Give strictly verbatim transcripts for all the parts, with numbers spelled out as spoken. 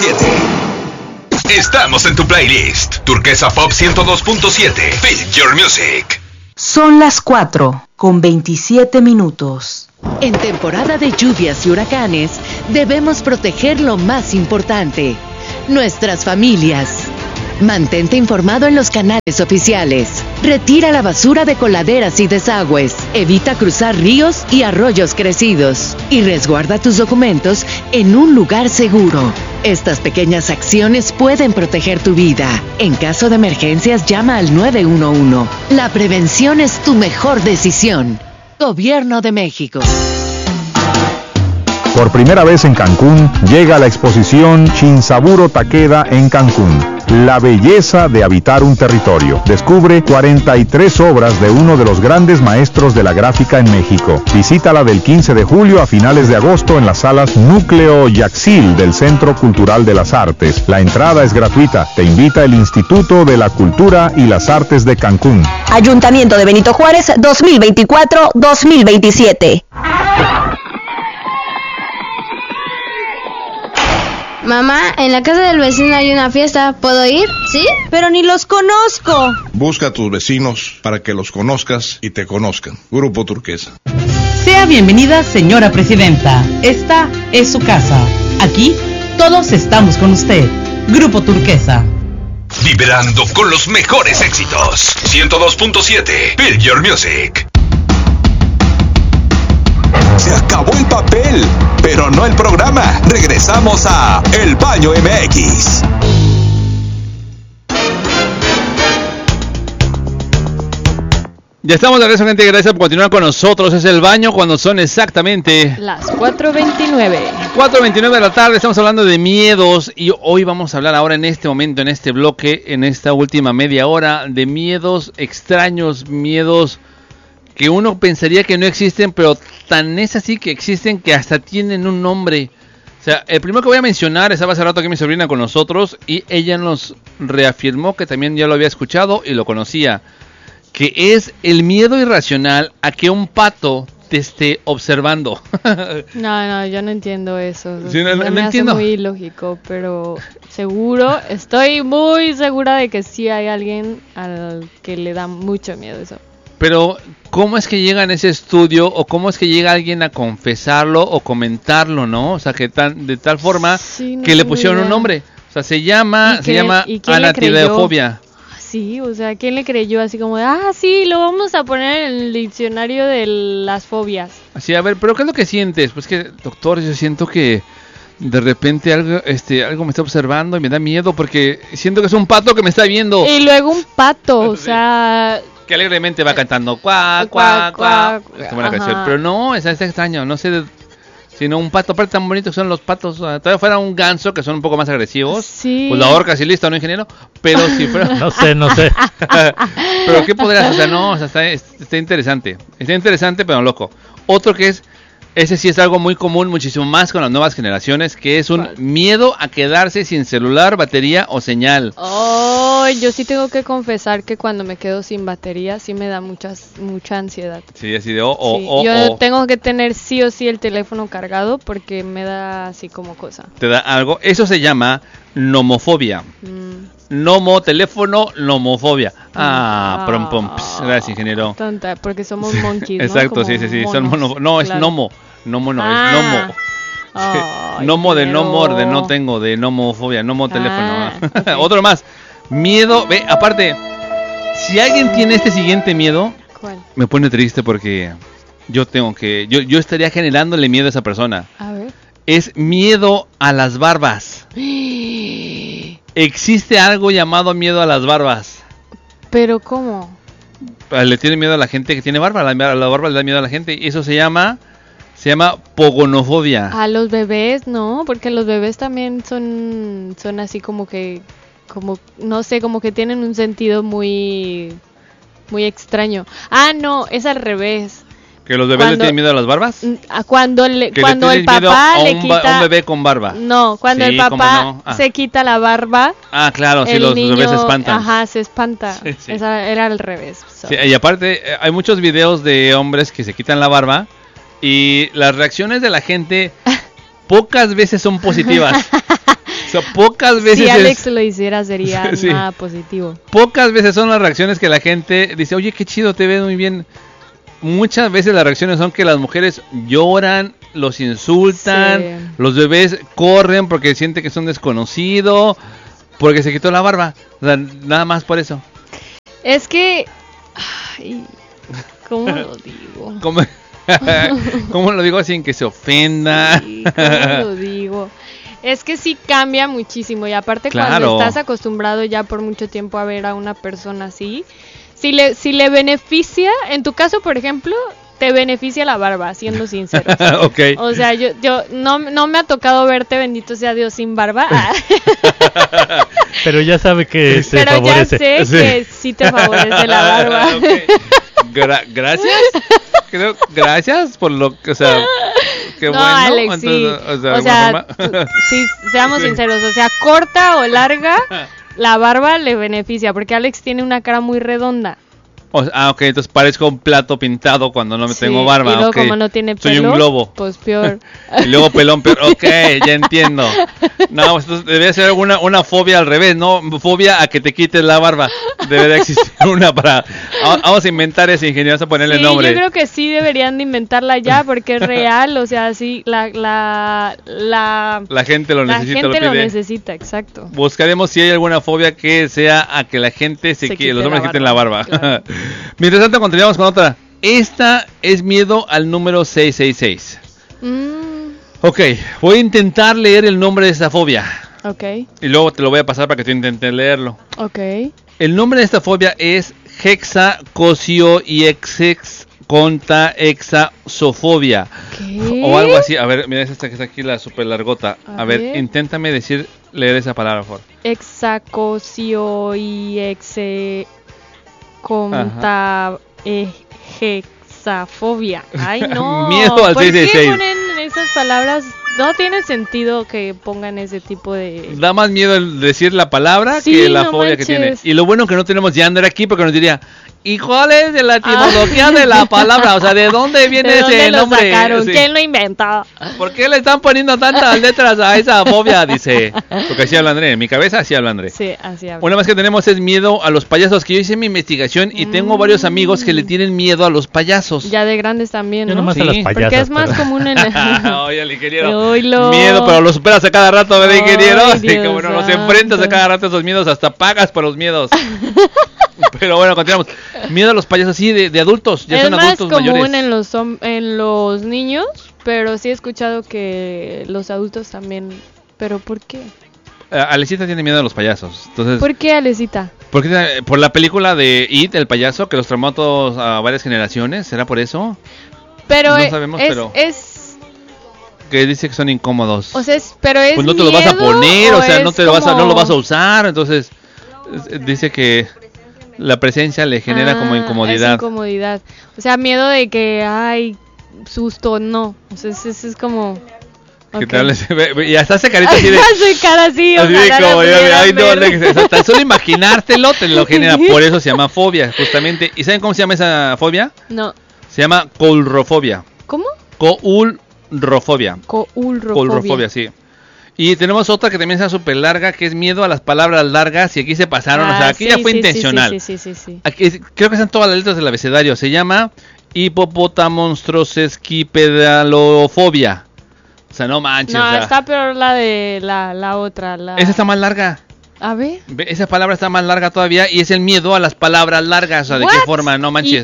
siete. Estamos en tu playlist. Turquesa Pop ciento dos punto siete. Feel your music. Son las cuatro con veintisiete minutos. En temporada de lluvias y huracanes, debemos proteger lo más importante: nuestras familias. Mantente informado en los canales oficiales. Retira la basura de coladeras y desagües. Evita cruzar ríos y arroyos crecidos. Y resguarda tus documentos en un lugar seguro. Estas pequeñas acciones pueden proteger tu vida. En caso de emergencias, llama al nueve uno uno. La prevención es tu mejor decisión. Gobierno de México. Por primera vez en Cancún, llega la exposición Shinsaburo Takeda en Cancún. La belleza de habitar un territorio. Descubre cuarenta y tres obras de uno de los grandes maestros de la gráfica en México. Visítala del quince de julio a finales de agosto en las salas Núcleo Yaxil del Centro Cultural de las Artes. La entrada es gratuita. Te invita el Instituto de la Cultura y las Artes de Cancún. Ayuntamiento de Benito Juárez, dos mil veinticuatro a dos mil veintisiete. Mamá, en la casa del vecino hay una fiesta, ¿puedo ir? ¿Sí? Pero ni los conozco. Busca a tus vecinos para que los conozcas y te conozcan. Grupo Turquesa. Sea bienvenida, señora presidenta. Esta es su casa. Aquí todos estamos con usted. Grupo Turquesa. Vibrando con los mejores éxitos. ciento dos punto siete. Feel your music. Se acabó el papel, pero no el programa. Regresamos a El Baño M X. Ya estamos de regreso, gente. Gracias por continuar con nosotros. Es El Baño cuando son exactamente las cuatro veintinueve. cuatro veintinueve de la tarde. Estamos hablando de miedos y hoy vamos a hablar ahora en este momento, en este bloque, en esta última media hora, de miedos extraños, miedos que uno pensaría que no existen, pero tan es así que existen que hasta tienen un nombre. O sea, el primero que voy a mencionar, estaba hace rato aquí mi sobrina con nosotros y ella nos reafirmó que también ya lo había escuchado y lo conocía, que es el miedo irracional a que un pato te esté observando. No, no, yo no entiendo eso. Sí, no, no, me no hace entiendo. Muy ilógico, pero seguro, estoy muy segura de que sí hay alguien al que le da mucho miedo eso. Pero, ¿cómo es que llega en ese estudio o cómo es que llega alguien a confesarlo o comentarlo, no? O sea, que tan, de tal forma sí, no que le pusieron un nombre. O sea, se llama, se llama anatileofobia. Sí, o sea, ¿quién le creyó? Así como de, ah, sí, lo vamos a poner en el diccionario de las fobias. Así, a ver, pero ¿qué es lo que sientes? Pues que, doctor, yo siento que de repente algo, este, algo me está observando y me da miedo porque siento que es un pato que me está viendo. Y luego un pato, o sea... Que alegremente va cantando cuá, cuá, cuá. Es buena canción. Pero no, es, es extraño, no sé, de, sino un pato, aparte tan bonito que son los patos. O sea, todavía fuera un ganso, que son un poco más agresivos. Sí. Pues la horca sí listo, ¿no, ingeniero? Pero si fuera... No sé, no sé. Pero ¿qué podrías? O sea, no, o sea, está, está interesante. Está interesante, pero loco. Otro que es... Ese sí es algo muy común, muchísimo más con las nuevas generaciones, que es un miedo a quedarse sin celular, batería o señal. Oh, yo sí tengo que confesar que cuando me quedo sin batería sí me da muchas, mucha ansiedad. Sí, así de, oh, oh, sí, oh, yo oh. tengo que tener sí o sí el teléfono cargado porque me da así como cosa. Te da algo, eso se llama nomofobia. Mm. Nomo, teléfono, nomofobia. Ah, ah prom, pom, ps, gracias, ingeniero. Tonta, porque somos monkeys, ¿no? Exacto, como sí, sí, sí. monos, Son mono, no, claro. es nomo. Nomo no, ah. es nomo. Ay, nomo de ingeniero. no more, de no tengo, de nomofobia, nomo teléfono. Ah, okay. Otro más. Miedo, ve, aparte, si alguien tiene este siguiente miedo, ¿cuál? Me pone triste porque yo tengo que, yo, yo estaría generándole miedo a esa persona. A ver. Es miedo a las barbas. Existe algo llamado miedo a las barbas. ¿Pero cómo? Le tiene miedo a la gente que tiene barba. La, la barba le da miedo a la gente. Y eso se llama... Se llama pogonofobia. A los bebés, no. Porque los bebés también son... Son así como que... Como... No sé, como que tienen un sentido muy... Muy extraño. Ah, no. Es al revés. ¿Que los bebés cuando, le tienen miedo a las barbas? Cuando le, que cuando le el papá le quita... A un bebé con barba. No, cuando sí, el papá no. ah. se quita la barba... Ah, claro, sí, los niño, bebés se espantan. Ajá, se espanta. Sí, sí. Esa era al revés. So. Sí, y aparte, hay muchos videos de hombres que se quitan la barba y las reacciones de la gente pocas veces son positivas. sea, pocas veces... Si Alex es... lo hiciera sería sí. nada positivo. Pocas veces son las reacciones que la gente dice, oye, qué chido, te ves muy bien. Muchas veces las reacciones son que las mujeres lloran, los insultan, sí. los bebés corren porque sienten que es un desconocido, porque se quitó la barba. O sea, nada más por eso. Es que... Ay, ¿cómo lo digo? ¿Cómo, ¿Cómo lo digo sin que se ofenda? Sí, ¿cómo lo digo? Es que sí cambia muchísimo y aparte claro. cuando estás acostumbrado ya por mucho tiempo a ver a una persona así, si le, si le beneficia, en tu caso por ejemplo, te beneficia la barba, siendo sinceros. Okay. O sea, yo, yo no, no me ha tocado verte, bendito sea Dios, sin barba. Pero ya sabe que se Pero favorece. Pero ya sé sí. que sí te favorece la barba. Okay. Gra- gracias. Creo, gracias por lo que, o sea, qué no, bueno. Alex, sí. Entonces, o sea, o sea tú, sí, seamos sí. sinceros, o sea, corta o larga, la barba le beneficia, porque Alex tiene una cara muy redonda. O sea, ah, ok, entonces parezco un plato pintado cuando no me sí, tengo barba. Y luego okay. como no tiene pelo, soy un globo. Pues peor. Y luego pelón peor. Ok, ya entiendo. No, entonces debe ser una, una fobia al revés, ¿no? Fobia a que te quites la barba. Debería existir una para... Vamos a inventar ese ingeniero, vamos a ponerle sí, nombre. Yo creo que sí deberían de inventarla ya porque es real, o sea, sí, la... La, la, la gente lo la necesita, gente lo pide. lo necesita, exacto. Buscaremos si hay alguna fobia que sea a que la gente se, se quite, los hombres quiten la barba. Claro. Mientras tanto, continuamos con otra. Esta es miedo al número seiscientos sesenta y seis. Mm. Ok, voy a intentar leer el nombre de esta fobia. Ok. Y luego te lo voy a pasar para que tú intentes leerlo. Ok. El nombre de esta fobia es hexacosioexexcontaexafobia. ¿Qué? O algo así. A ver, mira, esta que está aquí, la super largota. A, a ver, ver, inténtame decir, leer esa palabra, por favor. Hexacosioexe... Conta eh, hexafobia. Ay, no. Miedo al seiscientos sesenta y seis. ¿Por qué ponen esas palabras? No tiene sentido que pongan ese tipo de... Da más miedo el decir la palabra sí, que la no fobia manches. Que tiene. Y lo bueno que no tenemos Yander aquí porque nos diría, ¿y cuál es de la etimología ah. de la palabra? O sea, ¿de dónde viene ¿De dónde ese lo nombre? Sacaron? Sí. ¿Quién lo inventó? ¿Por qué le están poniendo tantas letras a esa fobia? Dice, porque así habla André, en mi cabeza así habla André. Sí, así habla. Una más que tenemos es miedo a los payasos, que yo hice mi investigación y mm. tengo varios amigos que le tienen miedo a los payasos. Ya de grandes también, ¿no? Yo nomás sí. a las payasas, porque es más pero... común en... Oye, el ingeniero, Oilo. miedo, pero lo superas a cada rato, ¿verdad, ingeniero? Ay, Así que bueno, los enfrentas a cada rato esos miedos, hasta pagas por los miedos. Pero bueno, continuamos. Miedo a los payasos, sí, de, de adultos, ya es son adultos mayores. Es más común mayores. en los, en los niños, pero sí he escuchado que los adultos también. ¿Pero por qué? Uh, Alecita tiene miedo a los payasos. Entonces, ¿por qué, Alecita? Porque, por la película de It, el payaso, que los traumó a, todos, a varias generaciones. ¿Será por eso? Pero no sabemos, es, pero... es... que dice que son incómodos. O sea, es, pero es pues no te lo vas a poner, o, o sea, no te lo vas a, como... no lo vas a usar, entonces dice que la presencia le genera ah, como incomodidad. Es incomodidad. O sea, miedo de que ay, susto, no. O sea, es, es, es como okay. Que tal, y hasta hace carita así de hace cara así, así de como yo, ay, no, le, hasta solo imaginártelo te lo genera, por eso se llama fobia, justamente. ¿Y saben cómo se llama esa fobia? No. Se llama coulrofobia. ¿Cómo? Coulrofobia. Coulrofobia. Coulrofobia, sí. Y tenemos otra que también está súper larga, que es miedo a las palabras largas, y aquí se pasaron, ah, o sea, aquí sí, ya fue sí, intencional. Sí, sí, sí, sí, sí. Aquí, creo que están todas las letras del abecedario. Se llama hipopotamonstrosesquipedalofobia. O sea, no manches. No, o sea, está peor la de la, la otra. La... Esa está más larga. A ver. Esa palabra está más larga todavía y es el miedo a las palabras largas. O sea, ¿de What? qué forma? No manches.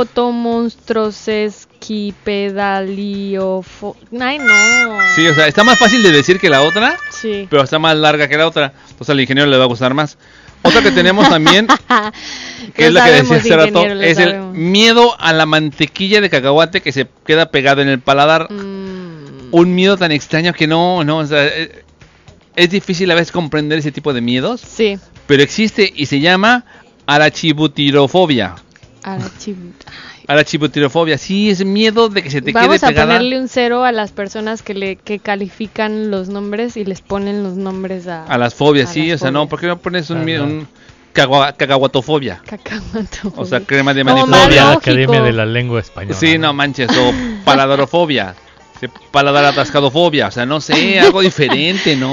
Hipopotomonstrosesquipedaliofobia. Ay, no. Sí, o sea, está más fácil de decir que la otra. Sí. Pero está más larga que la otra. Entonces al ingeniero le va a gustar más. Otra que tenemos también, que es la que decía hace rato, es el miedo a la mantequilla de cacahuate que se queda pegado en el paladar. Mm. Un miedo tan extraño que no, no, o sea, es, es difícil a veces comprender ese tipo de miedos. Sí. Pero existe y se llama arachibutirofobia. Arachibut... Arachibutirofobia, sí, es miedo de que se te Vamos quede pegada. Vamos a ponerle un cero a las personas que le que califican los nombres y les ponen los nombres a... A las fobias, a sí, las o sea, fobias. no, ¿por qué no pones un miedo, un cagua, cacahuatofobia? Cacahuatofobia. O sea, crema de Como manifobia. La Academia de la Lengua Española. Sí, no manches, o paladarofobia, paladar atascadofobia, o sea, no sé, algo diferente, ¿no?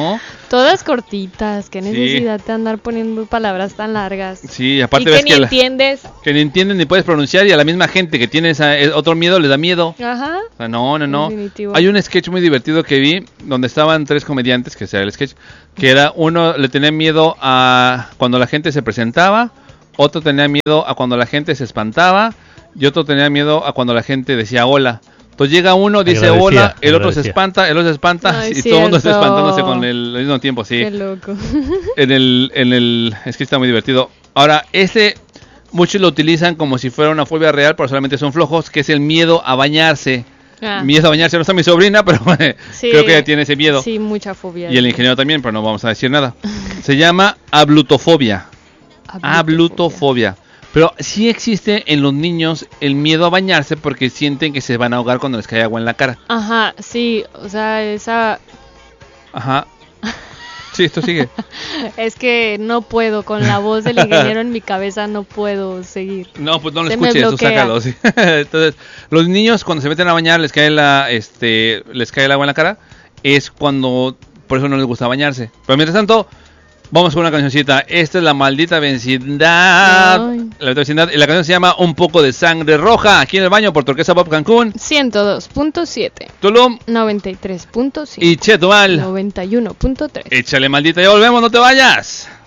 Todas cortitas, qué Sí. necesidad de andar poniendo palabras tan largas. Sí, aparte y ves que que ni la- entiendes. que ni entienden ni puedes pronunciar y a la misma gente que tiene esa, eh, otro miedo les da miedo. Ajá. O sea, no, no, no. Definitivo. Hay un sketch muy divertido que vi donde estaban tres comediantes, que sea el sketch, que era uno le tenía miedo a cuando la gente se presentaba, otro tenía miedo a cuando la gente se espantaba y otro tenía miedo a cuando la gente decía hola. Entonces llega uno, dice Agradecía, hola, el otro se agradecía. espanta, el otro se espanta Ay, y todo el mundo está cierto. espantándose con el, al mismo tiempo, sí. Qué loco. En el, en el, es que está muy divertido. Ahora, este, muchos lo utilizan como si fuera una fobia real, pero solamente son flojos, que es el miedo a bañarse. Ah. Miedo a bañarse, no está mi sobrina, pero Sí, creo que ella tiene ese miedo. Sí, mucha fobia. Y el ingeniero también, pero no vamos a decir nada. Se llama ablutofobia. Ablutofobia. Pero sí existe en los niños el miedo a bañarse porque sienten que se van a ahogar cuando les cae agua en la cara. Ajá, sí, o sea, esa... Ajá. Sí, esto sigue. Es que no puedo, con la voz del ingeniero en mi cabeza no puedo seguir. No, pues no lo Se me escuches, tú bloquea. sácalo. Sí. Entonces, los niños cuando se meten a bañar les cae la, este, les cae el agua en la cara, es cuando, por eso no les gusta bañarse. Pero mientras tanto, vamos con una cancioncita. Esta es La Maldita Vecindad. Ay. La Maldita Vecindad. Y la canción se llama Un Poco de Sangre Roja. Aquí en el baño por Turquesa Pop Cancún, ciento dos punto siete, Tulum noventa y tres punto cinco y Chetumal. noventa y uno punto tres. Échale maldita, ya volvemos, no te vayas.